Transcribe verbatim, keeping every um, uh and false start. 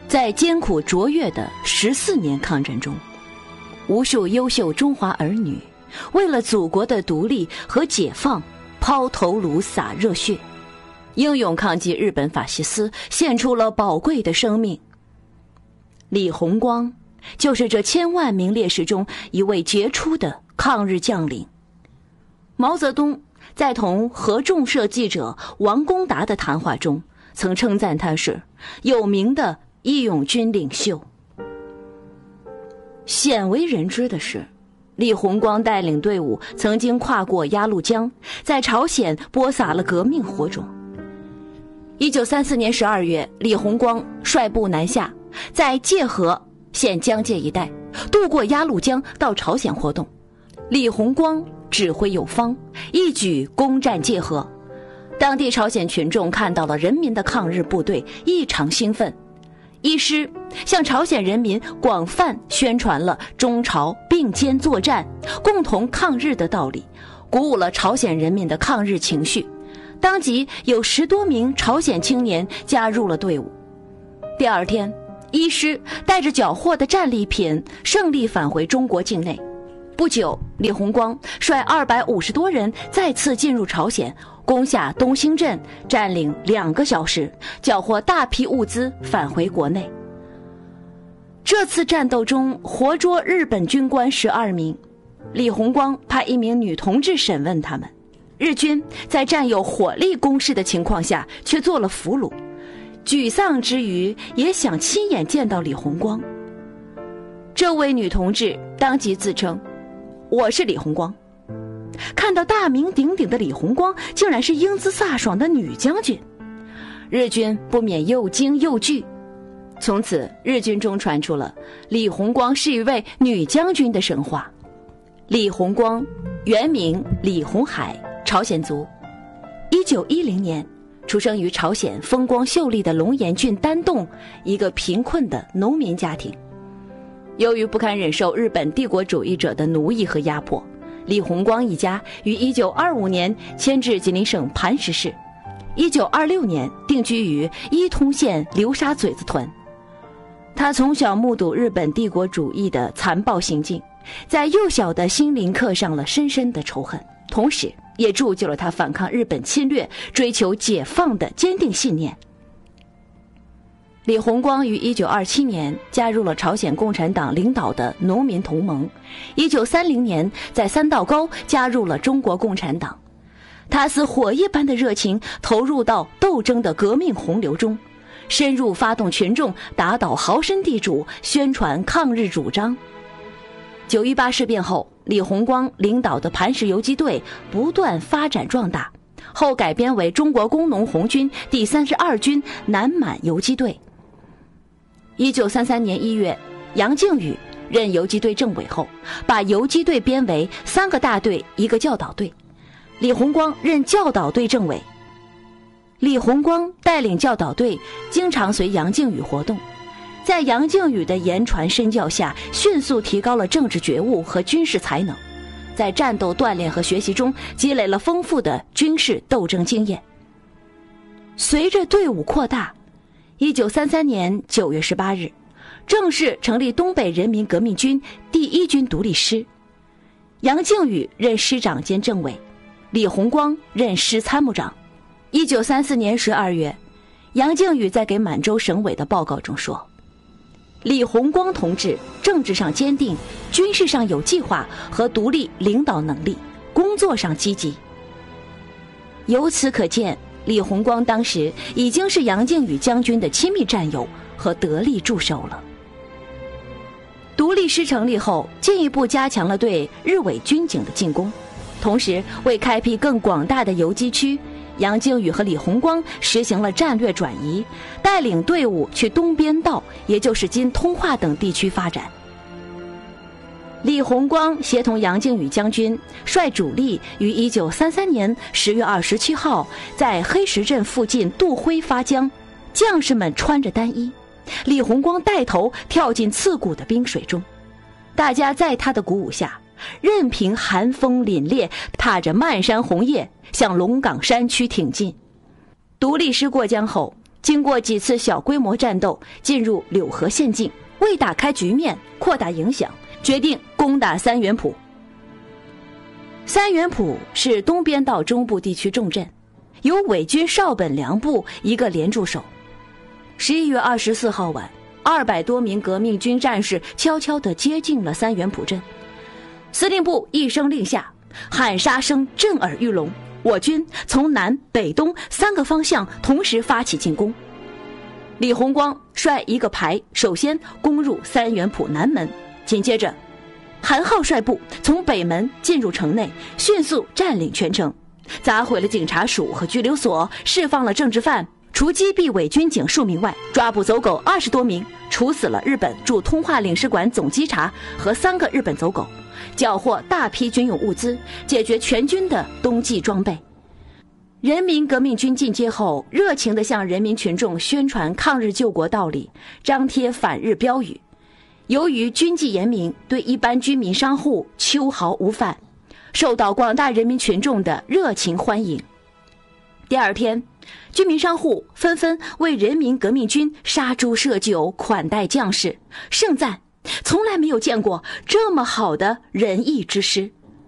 在艰苦卓越的十四年抗战中，无数优秀中华儿女为了祖国的独立和解放抛头颅洒热血，英勇抗击日本法西斯，献出了宝贵的生命。李鸿光就是这千万名烈士中一位杰出的抗日将领。毛泽东在同合众社记者王公达的谈话中曾称赞他是有名的义勇军领袖。鲜为人知的是，李鸿光带领队伍曾经跨过鸭绿江，在朝鲜播撒了革命火种。一九三四年十二月，李鸿光率部南下，在界河现江界一带渡过鸭绿江到朝鲜活动。李鸿光指挥有方，一举攻占界河。当地朝鲜群众看到了人民的抗日部队，异常兴奋。一师向朝鲜人民广泛宣传了中朝并肩作战、共同抗日的道理，鼓舞了朝鲜人民的抗日情绪。当即有十多名朝鲜青年加入了队伍。第二天，一师带着缴获的战利品胜利返回中国境内。不久，李鸿光率二百五十多人再次进入朝鲜，攻下东兴镇，占领两个小时，缴获大批物资返回国内。这次战斗中活捉日本军官十二名，李鸿光派一名女同志审问他们。日军在占有火力攻势的情况下却做了俘虏，沮丧之余也想亲眼见到李鸿光。这位女同志当即自称，我是李鸿光。看到大名鼎鼎的李鸿光竟然是英姿飒爽的女将军，日军不免又惊又惧。从此日军中传出了李鸿光是一位女将军的神话。李鸿光原名李鸿海，朝鲜族。一九一零年出生于朝鲜风光秀丽的龙岩郡丹洞一个贫困的农民家庭。由于不堪忍受日本帝国主义者的奴役和压迫，李鸿光一家于一九二五年迁至吉林省磐石市，一九二六年定居于伊通县流沙嘴子屯。他从小目睹日本帝国主义的残暴行径，在幼小的心灵刻上了深深的仇恨，同时也铸就了他反抗日本侵略、追求解放的坚定信念。李鸿光于一九二七年加入了朝鲜共产党领导的农民同盟，一九三零年在三道沟加入了中国共产党。他似火焰般的热情投入到斗争的革命洪流中，深入发动群众打倒豪绅地主，宣传抗日主张。九一八事变后，李鸿光领导的磐石游击队不断发展壮大，后改编为中国工农红军第三十二军南满游击队。一九三三年一月，杨靖宇任游击队政委后，把游击队编为三个大队一个教导队，李鸿光任教导队政委。李鸿光带领教导队经常随杨靖宇活动，在杨靖宇的言传身教下，迅速提高了政治觉悟和军事才能，在战斗锻炼和学习中积累了丰富的军事斗争经验。随着队伍扩大，一九三三年九月十八日，正式成立东北人民革命军第一军独立师，杨靖宇任师长兼政委，李鸿光任师参谋长。一九三四年十二月，杨靖宇在给满洲省委的报告中说，李鸿光同志政治上坚定，军事上有计划和独立领导能力，工作上积极。由此可见，李鸿光当时已经是杨靖宇将军的亲密战友和得力助手了。独立师成立后，进一步加强了对日伪军警的进攻，同时为开辟更广大的游击区，杨靖宇和李鸿光实行了战略转移，带领队伍去东边道，也就是今通化等地区发展。李鸿光协同杨靖宇将军率主力于一九三三年十月二十七号在黑石镇附近渡辉发江，将士们穿着单衣，李鸿光带头跳进刺骨的冰水中，大家在他的鼓舞下，任凭寒风凛冽，踏着漫山红叶向龙岗山区挺进。独立师过江后， 经过几次小规模战斗，进入柳河县境，为打开局面、扩大影响，决定攻打三元浦。三元浦是东边到中部地区重镇，由伪军少本良部一个连驻守。十一月二十四号晚，二百多名革命军战士悄悄地接近了三元浦镇。司令部一声令下，喊杀声震耳欲聋，我军从南北东三个方向同时发起进攻。李鸿光率一个排首先攻入三元浦南门，紧接着韩浩率部从北门进入城内，迅速占领全城，砸毁了警察署和拘留所，释放了政治犯，除击毙伪军警数名外，抓捕走狗二十多名，处死了日本驻通化领事馆总稽查和三个日本走狗，缴获大批军用物资，解决全军的冬季装备。人民革命军进阶后，热情地向人民群众宣传抗日救国道理，张贴反日标语。由于军纪严明，对一般居民商户秋毫无犯，受到广大人民群众的热情欢迎。第二天，居民商户纷纷为人民革命军杀猪设酒，款待将士，盛赞从来没有见过这么好的仁义之师。